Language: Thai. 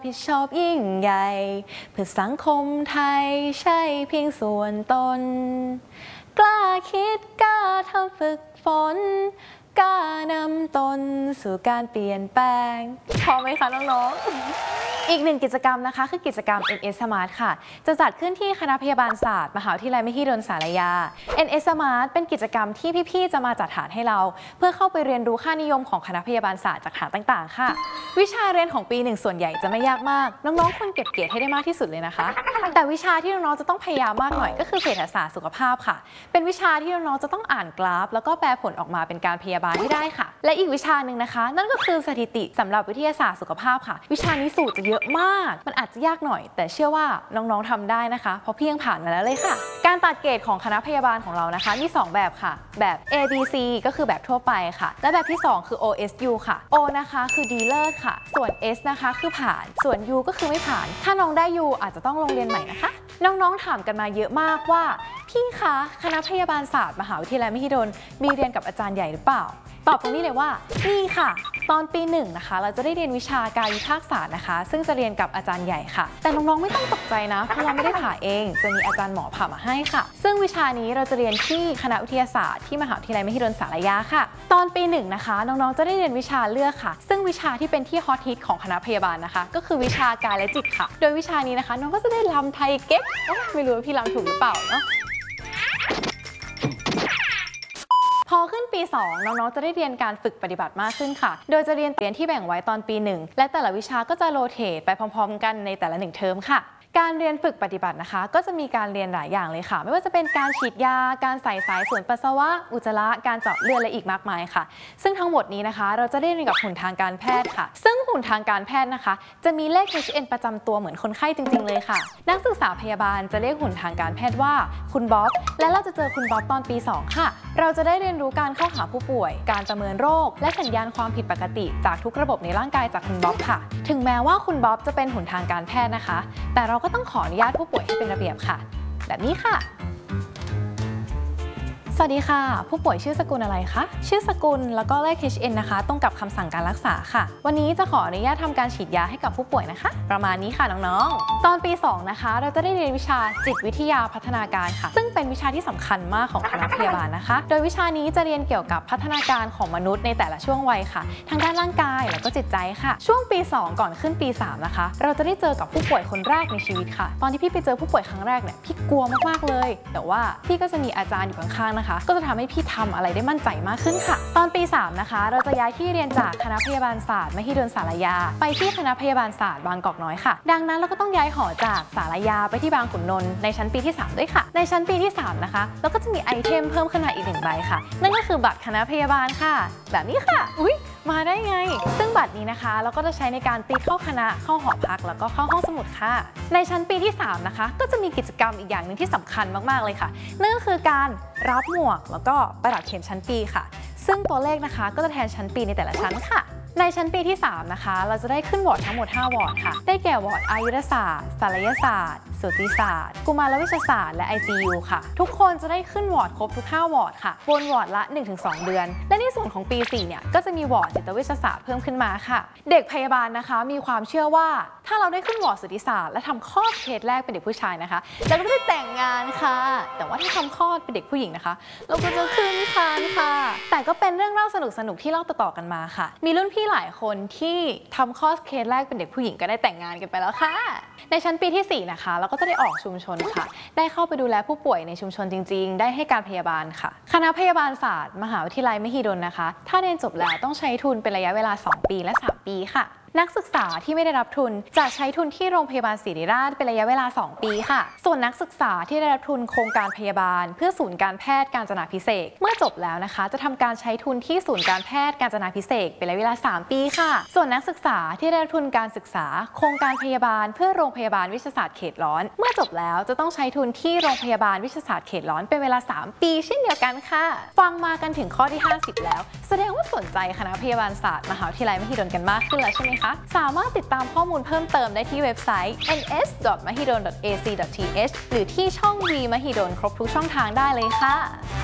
ผิดชอบยิ่งใหญ่เพื่อสังคมไทยใช่เพียงส่วนตนกล้าคิดกล้าทำฝึกฝนกล้านำตนสู่การเปลี่ยนแปลงพอไหมคะน้องๆอีกหนึ่งกิจกรรมนะคะคือกิจกรรม NS Smart ค่ะจะจัดขึ้นที่คณะพยาบาลศาสตร์มหาวิทยาลัยมหิดลศาลายา NS Smart เป็นกิจกรรมที่พี่ๆจะมาจัดฐานให้เราเพื่อเข้าไปเรียนรู้ค่านิยมของคณะพยาบาลศาสตร์จากฐานต่างๆค่ะวิชาเรียนของปี1ส่วนใหญ่จะไม่ยากมากน้องๆควรเก็บเกรดให้ได้มากที่สุดเลยนะคะแต่วิชาที่น้องๆจะต้องพยายามมากหน่อยก็คือเศรษฐศาสตร์สุขภาพค่ะเป็นวิชาที่น้องๆจะต้องอ่านกราฟแล้วก็แปลผลออกมาเป็นการพยาบาลให้ได้ค่ะและอีกวิชาหนึ่งนะคะนั่นก็คือสถิติสำหรับวิทยาศาสตร์สุขภาพค่ะวิชานี้สูตรจะเยอะมากมันอาจจะยากหน่อยแต่เชื่อว่าน้องๆทำได้นะคะเพราะพี่ยังผ่านมาแล้วเลยค่ะการตัดเกรดของคณะพยาบาลของเรานะคะมี2แบบค่ะแบบ A B C ก็คือแบบทั่วไปค่ะและแบบที่2คือ OSU ค่ะ O นะคะคือดีเลิศค่ะส่วน S นะคะคือผ่านส่วน U ก็คือไม่ผ่านถ้าน้องได้ U อาจจะต้องลงเรียนใหม่นะคะน้องๆถามกันมาเยอะมากว่าพี่คะคณะพยาบาลศาสตร์มหาวิทยาลัยมหิดลมีเรียนกับอาจารย์ใหญ่หรือเปล่าตอบตรงนี้เลยว่านี่ค่ะตอนปี1นะคะเราจะได้เรียนวิชากายวิภาคศาสตร์นะคะซึ่งจะเรียนกับอาจารย์ใหญ่ค่ะแต่น้องๆไม่ต้องตกใจนะเพราะเราไม่ได้ผ่าเองจะมีอาจารย์หมอผ่ามาให้ค่ะซึ่งวิชานี้เราจะเรียนที่คณะวิทยาศาสตร์ที่มหาวิทยาลัยมหิดลศาลายาค่ะตอนปี1นะคะน้องๆจะได้เรียนวิชาเลือกค่ะซึ่งวิชาที่เป็นที่ฮอตฮิตของคณะพยาบาลนะคะก็คือวิชากายและจิตค่ะโดยวิชานี้นะคะน้องก็จะได้รำไทยเก๊กไม่รู้ว่าพี่รำถูกหรือเปล่าเนาะพอขึ้นปี 2น้องๆจะได้เรียนการฝึกปฏิบัติมากขึ้นค่ะโดยจะเรียนที่แบ่งไว้ตอนปี1และแต่ละวิชาก็จะโรเตทไปพร้อมๆกันในแต่ละ1เทอมค่ะการเรียนฝึกปฏิบัตินะคะก็จะมีการเรียนหลายอย่างเลยค่ะไม่ว่าจะเป็นการฉีดยาการใส่สายส่วนปัสสาวะอุจจาระการเจาะเลือดและอีกมากมายค่ะซึ่งทั้งหมดนี้นะคะเราจะได้เรียนกับหุ่นทางการแพทย์ค่ะซึ่งหุ่นทางการแพทย์นะคะจะมีเลข HN ประจำตัวเหมือนคนไข้จริงๆเลยค่ะนักศึกษาพยาบาลจะเรียกหุ่นทางการแพทย์ว่าคุณบ๊อบและเราจะเจอคุณบ๊อบตอนปี2ค่ะเราจะได้เรียนรู้การเข้าหาผู้ป่วยการประเมินโรคและสัญญาณความผิดปกติจากทุกระบบในร่างกายจากคุณบ๊อบค่ะถึงแม้ว่าคุณบ๊อบจะเป็นหุ่นทางการแพทย์นะคะแต่เราก็ต้องขออนุญาตผู้ป่วยให้เป็นระเบียบค่ะแบบนี้ค่ะสวัสดีค่ะผู้ป่วยชื่อสกุลอะไรคะชื่อสกุลแล้วก็เลข HN นะคะตรงกับคำสั่งการรักษาค่ะวันนี้จะขออนุญาตทำการฉีดยาให้กับผู้ป่วยนะคะประมาณนี้ค่ะน้องๆตอนปี2นะคะเราจะได้เรียนวิชาจิตวิทยาพัฒนาการค่ะซึ่งเป็นวิชาที่สำคัญมากของคณะพยาบาลนะคะโดยวิชานี้จะเรียนเกี่ยวกับพัฒนาการของมนุษย์ในแต่ละช่วงวัยค่ะทางด้านร่างกายแล้วก็จิตใจค่ะช่วงปี2ก่อนขึ้นปี3นะคะเราจะได้เจอกับผู้ป่วยคนแรกในชีวิตค่ะตอนที่พี่ไปเจอผู้ป่วยครั้งแรกเนี่ยพี่กลัวมากๆเลยแต่ว่าพี่ก็จะมีอาจารย์อยู่ข้างๆนะคะก็จะทำให้พี่ทำอะไรได้มั่นใจมากขึ้นค่ะตอนปี3นะคะเราจะย้ายที่เรียนจากคณะพยาบาลศาสตร์มหิดลศาลายาไปที่คณะพยาบาลศาสตร์บางกอกน้อยค่ะดังนั้นเราก็ต้องย้ายหอจากศาลายาไปที่บางขุนนนท์ในชั้นปีที่3ด้วยค่ะในชั้นปีที่3นะคะเราก็จะมีไอเทมเพิ่มขึ้นมาอีก1ใบค่ะนั่นก็คือบัตรคณะพยาบาลค่ะแบบนี้ค่ะอุ๊ยมาได้ไงซึ่งบัตรนี้นะคะเราก็จะใช้ในการติดเข้าคณะเข้าหอพักแล้วก็เข้าห้องสมุดค่ะในชั้นปีที่3นะคะก็จะมีกิจกรรมอีกอย่างหนึ่งที่สำคัญมากๆเลยค่ะนั่นก็คือการรับหมวกแล้วก็ประดับเข็มชั้นปีค่ะซึ่งตัวเลขนะคะก็จะแทนชั้นปีในแต่ละชั้นค่ะในชั้นปีที่3นะคะเราจะได้ขึ้นวอร์ดทั้งหมด5วอร์ดค่ะได้แก่วอร์ดอายุรศาสตร์ศัลยศาสตร์สูติศาสตร์กุมารเวชศาสตร์และ ICU ค่ะทุกคนจะได้ขึ้นวอร์ดครบทุก5วอร์ดค่ะวนวอร์ดละ 1-2 เดือนและในส่วนของปี4เนี่ยก็จะมีวอร์ดจิตเวชศาสตร์เพิ่มขึ้นมาค่ะเด็กพยาบาลนะคะมีความเชื่อว่าถ้าเราได้ขึ้นวอร์ดสูติศาสตร์และทำคลอดเคสแรกเป็นเด็กผู้ชายนะคะเราก็จะได้แต่งงานค่ะแต่ว่าถ้าทำคลอดเป็นเด็กผู้หญิงนะคะเราก็จะขึ้นครรภ์ค่ะแต่ก็เป็นเรื่องเล่าสนุกๆที่เล่าต่อๆกันมาค่ะมีรุ่นพี่หลายคนที่ทำคลอดเคสแรกเป็นเด็กผู้หญิงก็ได้แต่งงานกันไปแล้วค่ะในชั้นปีที่4นะคะเราก็จะได้ออกชุมชนค่ะได้เข้าไปดูแลผู้ป่วยในชุมชนจริงๆได้ให้การพยาบาลค่ะคณะพยาบาลศาสตร์มหาวิทยาลัยมหิดลนะคะถ้าเรียนจบแล้วต้องใช้ทุนเป็นระยะเวลา2ปีและ3ปีค่ะนักศึกษาที่ไม่ได้รับทุนจะใช้ทุนที่โรงพยาบาลศิริราชเป็นระยะเวลา2ปีค่ะส่วนนักศึกษาที่ได้รับทุนโครงการพยาบาลเพื่อศูนย์การแพทย์กาญจนาภิเษกเมื่อจบแล้วนะคะจะทำการใช้ทุนที่ศูนย์การแพทย์กาญจนาภิเษกเป็นระยะเวลา3ปีค่ะส่วนนักศึกษาที่ได้รับทุนการศึกษาโครงการพยาบาลเพื่อโรงพยาบาลวิทยาศาสตร์เขตร้อนเมื่อจบแล้วจะต้องใช้ทุนที่โรงพยาบาลวิทยาศาสตร์เขตร้อนเป็นเวลา3ปีเช่นเดียวกันค่ะฟังมากันถึงข้อที่50แล้วแสดงว่าสนใจคณะพยาบาลศาสตร์มหาวิทยาลัยมหิดลกันมากขึ้นแล้วใช่ไหมคะสามารถติดตามข้อมูลเพิ่มเติมได้ที่เว็บไซต์ ns.mahidol.ac.th หรือที่ช่อง V มหิดลครบทุกช่องทางได้เลยค่ะ